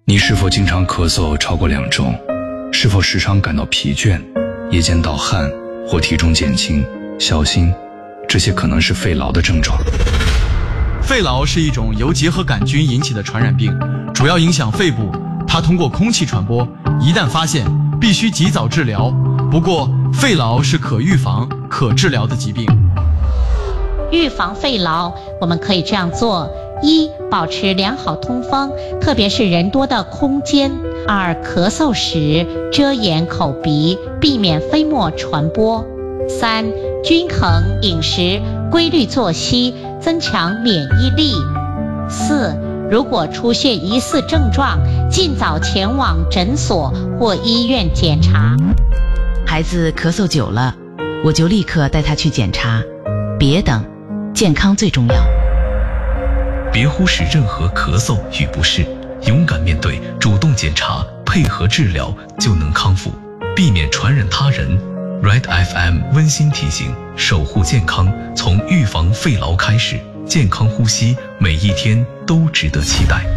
你是否经常咳嗽超过2周？是否时常感到疲倦、夜间盗汗或体重减轻？小心，这些可能是肺痨的症状。 肺痨是一种由结核杆菌引起的传染病，主要影响肺部，它通过空气传播，一旦发现，必须及早治疗。不过，肺痨是可预防、可治疗的疾病。 预防肺痨，我们可以这样做：1. 保持良好通风，特别是人多的空间。2. 咳嗽时遮掩口鼻，避免飞沫传播。3. 均衡饮食，规律作息，增强免疫力。4. 如果出现疑似症状，尽早前往诊所或医院检查。 孩子咳嗽久了，我就立刻带他去检查，别等，健康最重要。 别忽视任何咳嗽与不适，勇敢面对，主动检查，配合治疗，就能康复，避免传染他人。Red FM 温馨提醒：守护健康，从预防肺痨开始，健康呼吸，每一天都值得期待。